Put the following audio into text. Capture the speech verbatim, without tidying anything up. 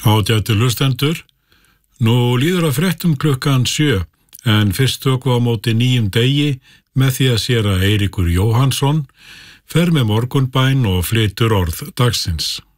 Ágætu hlustendur, nú líður að fréttum klukkan sjö, en fyrst tökum við á móti nýjum degi með því að séra Eiríkur Jóhannsson fer með morgunbæn og flytur orð dagsins.